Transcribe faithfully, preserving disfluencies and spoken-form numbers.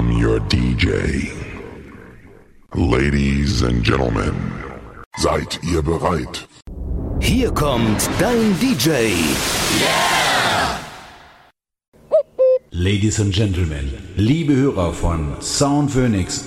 I'm your D J. Ladies and Gentlemen, seid ihr bereit? Hier kommt dein D J. Yeah! Ladies and Gentlemen, liebe Hörer von Sound Phoenix